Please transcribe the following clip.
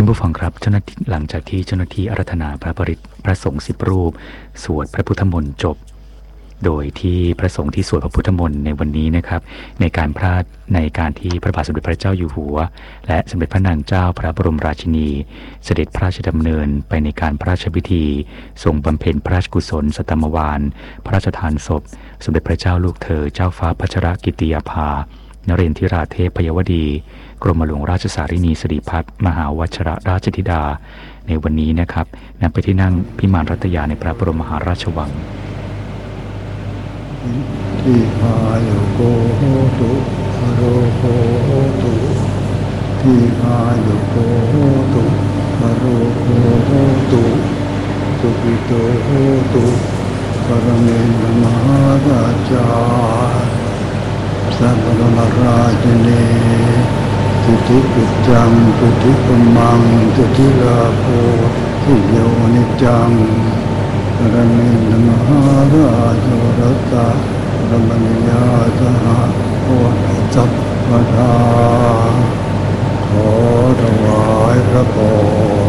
านผู้ฟังครับเจ้าหน้าที่หลังจากที่เจ้าหน้าที่อาราธนาพระปริตรพระสงฆ์10 รูปสวดพระพุทธมนต์จบโดยที่พระสงฆ์ที่สวดพระพุทธมนต์ในวันนี้นะครับในการที่พระบาทสมเด็จพระเจ้าอยู่หัวและสมเด็จพระนางเจ้าพระบรมราชินีเสด็จพระราชดำเนินไปในการพระราชพิธีทรงบำเพ็ญพระราชกุศลสัตมวาลพระราชทานศพสมเด็จพระเจ้าลูกเธอเจ้าฟ้าพัชรกิติยาภานเรนทิราเทพยวดีกรมหลวงราชสารินีสิริพัฒน์มหาวชิรราชธิดาในวันนี้นะครับนำไปที่นั่งพิมานรัตยาในพระบรมมหาราชวังทิพายโกโหตุโรโหตุทิพายโกโหตุโรโหตุสุขิโตโหตุปรเมนมหาราชาสัพพะมราชเนสุติปิจังสุติปมังสุติลาโภทิโยนิจังปรเมนมหาราชรัตตะรมณียาสหะโอสัพพะทาขอถวายพระพร